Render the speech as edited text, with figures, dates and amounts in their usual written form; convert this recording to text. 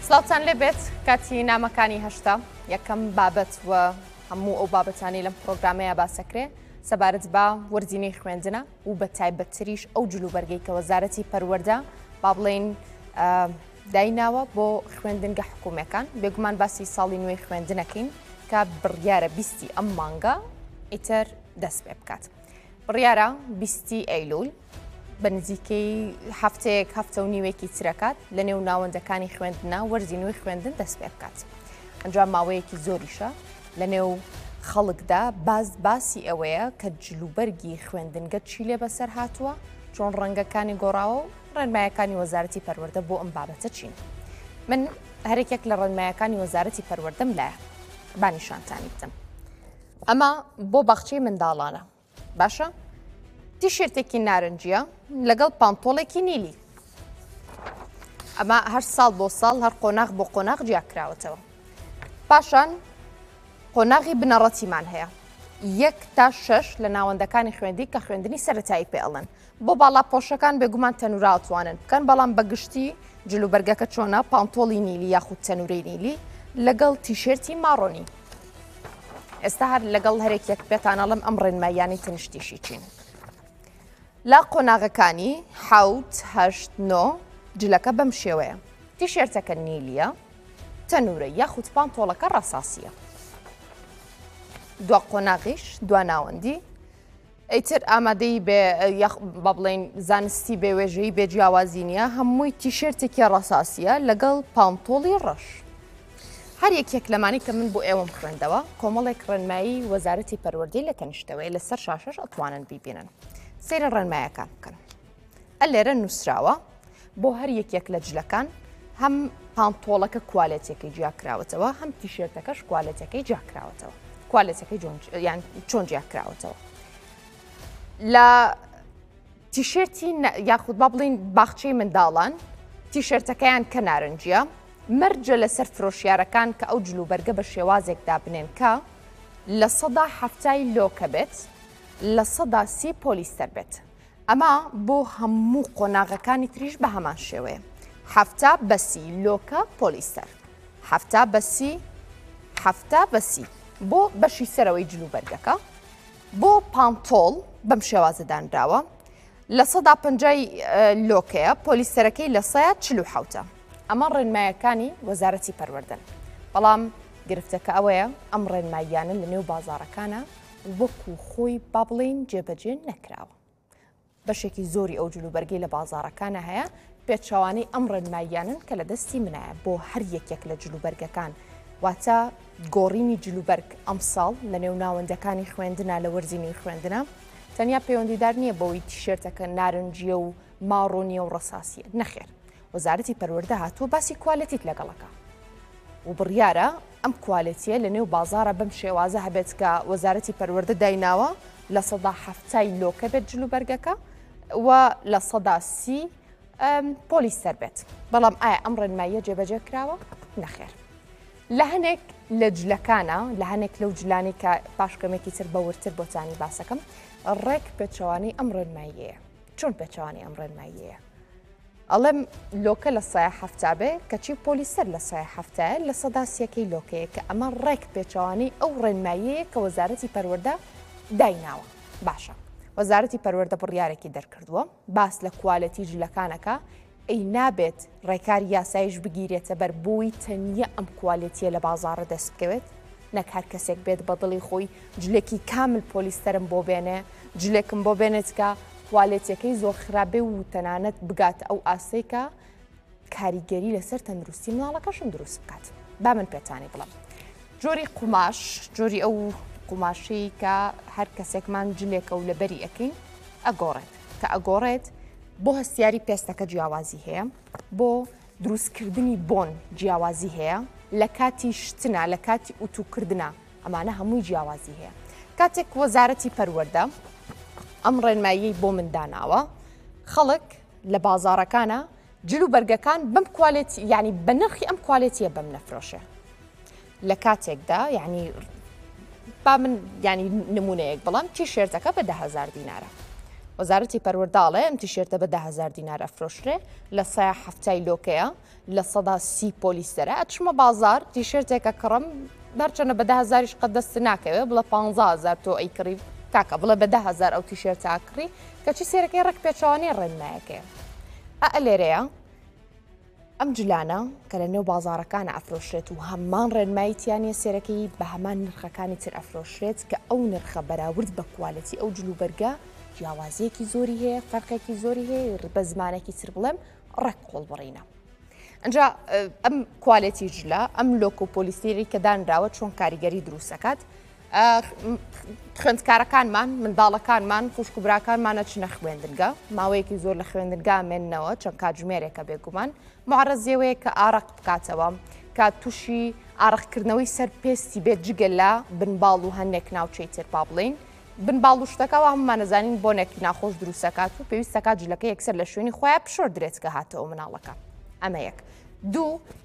سڵاوتان لێبێت کاتی نامەکانی هەشتا یەکەم بابەت و هەموو ئەو بابەتانی لەم پرۆگرامەیە باسەکرێ سەبارەت بە وەرزینەی خوێندنە و بە تایبەتتریش ئەو جلوبەرگەی کە وەزارەتی پەروەردە با بڵێن دایناوە بۆ خوێندنگە حکوومەکان بێگومان باسی ساڵی نوێی خوێندنەکەین کە بڕیارە 20 ئەم مانگە ئیتر دەست پێ بکات. بڕیارە 20 ئەیلول بە نزیکەی هەفتەیەک هەفتە و نیوێکی ترەکات لە نێو ناوەندەکانی خوێندنە وەرزی نوێی خوێندن دەست پێ بکات. ئەنجام ماوەیەکی زۆریشە لە نێو خەڵکدا باسی ئەوەیە کە جلوبەرگی خوێندنگە چی لێ بەسەر هاتووە، چۆن ڕەنگەکانی گۆڕاوە و ڕێنمایەکانی وەزارەتی پەروەردە بۆ ئەم بابەتە چین. من هەرێکێک لە ڕێنمایەکانی وەزارەتی پەروەردەم لایە بانیشانتانی بدەم. ئەمە بۆ باخچەی منداڵانە باشە؟ تیشێرتێکی نارنجیە لەگەڵ پانتۆڵێکی نیلی. ئەمە هەر ساڵ بۆ ساڵ هەر قۆناغ بۆ قۆناغ جیاکراوەتەوە. پاشان قۆناغی بنەڕەتیمان هەیە 1 تا 6 لە ناوەندەکانی خوێندی کە خوێندنی سەرەتایی پێ ئەڵێن. بۆ باڵا پۆشەکان بێگومان تەنوراوتوانن بکەن، بەڵام بەگشتی جلوبەرگەکە چۆنە پانتۆڵی نیلی یاخود تەنورەی نیلی لەگەڵ تیشێرتی ماڕۆنی. ئێستا هەر لەگەڵ هەرێکێک پێتانەڵم ئەم ڕێنماییانی تەنیشتیشی چین. لا قۆناغەکانی 7 8 9 جلەکە بەم شێوەیە. تیشێرتەکە نیلیە، تەنورە یاخود پانتۆڵەکە ڕەساسیە. دوا قۆناغیش دوا ناوەندی ئەیتر ئامادەی با بڵێن زانستی بێوێژەی بێجیاوازی نیە، هەمووی تیشێرتێکی ڕەساسیە لەگەڵ پانتۆڵی ڕەش. هەر یەکێک لەمانی کە من بۆ ئێوەم خوێندەوە کۆمەڵێک ڕێنمایی وەزارەتی پەروەردەی لە تەنیشتەوەی لەسەر شاشەش ئەتوانن بیبینن. سەیرە ڕێنمایەکان بکەن. ئەلێرە نووسراوە بۆ هەر یەکێک لە جلەکان هەم پانتۆڵەکە کوالێتەکەی جیاکراوەتەوە، هەم تیشێرتەکەش کوالێتەکەی جیاکراوەتەوە. کوالێتەکەی یان چۆن جیاکراوەتەوە. لە تیشێرتی یاخود با بڵین باخچەی منداڵان تیشێرتەکەیان کە نارنجیە، مەرجە لەسەر فرۆشیارەکان کە ئەو جلوبەرگە بە شێوازێکدا بنێن کە لە 170 لۆکە بێت، لە 130 پۆلیستەر بێت. ئەمە بۆ هەموو قۆناغەکانی تریش بە هەمان شێوەیە. 70 بەسی لۆکە پۆلیستەر، 70 بەسی 70 بەسی بۆ بەشی سەرەوەی جلوبەرگەکە. بۆ پانتۆڵ بەم شێوازەدانراوە لە 150 لۆکەیە، پۆلیستەرەکەی لە 147. ئەمە ڕێنمایەکانی وەزارەتی پەروەردەن. بەڵام گرفتەکە ئەوەیە ئەم ڕێنماییانە لە نێو بازاڕەکانە وەکو خۆی با بڵێن جێبەجێ نەکراوە. بەشێکی زۆری ئەو جلوبەرگەی لە بازاڕەکانە هەیە، پێچەوانەی ئەم ڕێنماییانن کە لە دەستی منایە بۆ هەر یەکێک لە جلوبەرگەکان. واتە گۆڕینی جلوبەرگ ئەم ساڵ لە نێو ناوەندەکانی خوێندنە لە وەرزینەی خوێندنە تەنیا پەیوەندیدار نییە بەوەی تیشێرتەکە نارنجیە و ماڕۆنیە و ڕەساسیە. نەخێر، وەزارەتی پەروەردە هاتووە باسی کوالێتیت لەگەڵەکە و بڕیارە ئەم کوالێتیە لە نێو بازارە بەم شێوازە هەبێت کە وەزارەتی پەروەردە دایناوە لە 170 لۆکە بێت جلوبەرگەکە و لە 130 پۆلیستەر بێت. بەڵام ئایا ئەم ڕێنماییە جێبەجێ کراوە؟ نەخێر. لە هەنێک لە جلەکانە، لە هەنێک لەو جلانی کە پاشکەمێکی تر بەورتر بۆتانی باسەکەم، ڕێک پێچەوانی ئەم ڕێنماییەیە. چۆن پێچەوانی ئەم ڕێنماییەیە؟ ئەڵێم لۆکە لە 170 بێ کەچی پۆلیسەر لە 170 لە 130ەکەی لۆکەیە کە ئەمە ڕێک پێچەوانی ئەو ڕێنماییەیە کە وەزارەتی پەروەردە دایناوە. باشە، وەزارەتی پەروەردە بڕیارێکی دەرکردووە باس لە کوالەتی جلەکانەکە، ئەی نابێت ڕێکاری یاسایش بگیرێتە بەر بۆی تەنیە ئەم کوالێتیە لە بازاڕە دەست بکەوێت، نەک هەر کەسێک بێت بە دڵی خۆی جلێکی کامل پۆلیستەرم بۆ بێنێ، جلێکم بۆ بێنێت کە کوالێتیەکەی زۆر خراپێ و تەنانەت بگات ئەو ئاسەی کە کاریگەری لەسەر تەندروستی مناڵەکەشم دروست بکات. با من پێتانی بڵم جۆری قوماش، جۆری ئەو قوماشی کە هەر کەسێکمان جلێکە و لەبەری ئەەکەین ئەگۆڕێت، کە ئەگۆڕێت بۆ هەستیاری پێستەکە جیاوازی هەیە، بۆ دروستکردنی بۆن جیاوازی هەیە، لە کاتی شتنە، لە کاتی ئوتوکردنە ئەمانە هەمووی جیاوازی هەیە. کاتێک وەزارەتی پەروەردە ئەم ڕێنمایی بۆ منداناوە، خەڵک لە بازاڕەکانە جلوبەرگەکان بەم کوالێتی یعنی بە نرخی ئەم کوالێتیە بەم نەفرۆشێ. لە کاتێکدا یعنی با من ینی نمونەیەک بڵام تیشێرتەکە بە 10,000 دینارە، وەزارەتی پەروەرداڵێ ئەم تیشێرتە بە 10,000 دینار ئەفرۆشرێ لە سایە هەفتای لۆکەیە لە 130 پۆلیسەرە ئەچمە بازار تیشێرتێکە کڕم دەرچەنە بە 10,000ش قەت دەست ناکەوێت بڵە 15,000 تۆ ئەیکڕی کاکە بڵە بە 10,000 ئەو تیشێرتە ئاکڕی کەچی سێرەکەی ڕێک پێچوانەی ڕێنمایەکەیە لێرەیە ئەم جلانە کە لە نێو بازارەکانە ئەفرۆشرێت و هەمان ڕێنماییتیانە سێرەکەی بە هەمان نرخەکانی تر ئەفرۆشرێت کە ئەو نرخە بەراورد بە کوالەتی ئەو جلوبەرگە جیاوازیەکی زۆری هەیە فەرقێکی زۆری هەیە بە زمانێکی تر بڵێم ڕێک قۆڵبڕینە ئەنجا ئەم کوالەتی جلە ئەم لۆکۆ پۆلیسیری کە دانراوە چۆن کاریگەری دروستەکات خوێندکارەکانمان منداڵەکانمان خوشکبراکانمانە چنە خوێندنگە ماوەیەکی زۆر لە خوێندنگا مێننەوە چەند کاتژمێرێکە بێگومان معرەزیەوەیە کە ئارەق بکاتەوە کە تووشی ئارەقکردنەوەی سەر پێستی بێت جگە لە بنباڵ و هەندێک ناوچەی تر با بڵین بنباڵ و شتەکەەوە هەممان نەزانین بۆنێکی ناخۆش دروستەکات و پێویستەکات جلەکە یەکسەر لە شوێنی خۆیان پشۆر درێت کە هاتەوە مناڵەکە ئەمە یەک دوو